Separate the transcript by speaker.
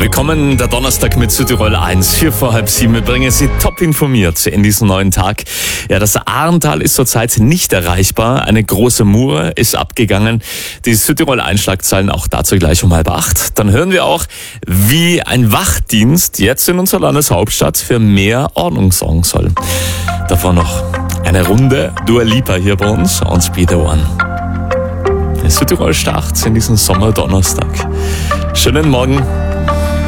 Speaker 1: Willkommen, der Donnerstag mit Südtirol 1, 6:45. Wir bringen Sie top informiert in diesen neuen Tag. Ja, das Ahrntal ist zurzeit nicht erreichbar. Eine große Mure ist abgegangen. Die Südtirol 1 Schlagzeilen auch dazu gleich um 7:30. Dann hören wir auch, wie ein Wachdienst jetzt in unserer Landeshauptstadt für mehr Ordnung sorgen soll. Davor noch eine Runde Dua Lipa hier bei uns und Be The One. Südtirol startet in diesem Sommerdonnerstag. Schönen Morgen.